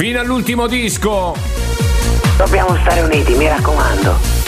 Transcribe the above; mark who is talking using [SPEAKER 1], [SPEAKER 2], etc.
[SPEAKER 1] fino all'ultimo disco.
[SPEAKER 2] Dobbiamo stare uniti, mi raccomando.